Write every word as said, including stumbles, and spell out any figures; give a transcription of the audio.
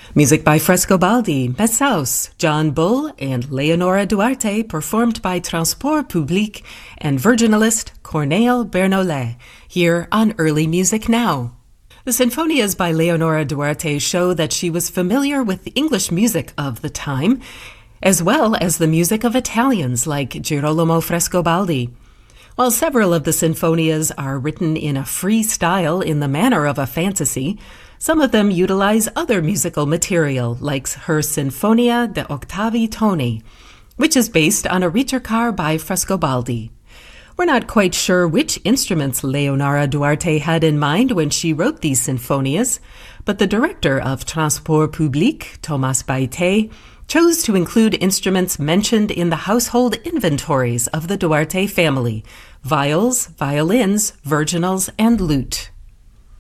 Music by Frescobaldi, Messaus, John Bull, and Leonora Duarte, performed by Transport Public and virginalist Corneille Bernolet, here on Early Music Now. The sinfonias by Leonora Duarte show that she was familiar with the English music of the time, as well as the music of Italians like Girolamo Frescobaldi. While several of the sinfonias are written in a free style in the manner of a fantasy, some of them utilize other musical material, like her Sinfonia de Ottavi Toni, which is based on a ricercar by Frescobaldi. We're not quite sure which instruments Leonora Duarte had in mind when she wrote these sinfonias, but the director of Transport Public, Thomas Baite, chose to include instruments mentioned in the household inventories of the Duarte family: viols, violins, virginals, and lute.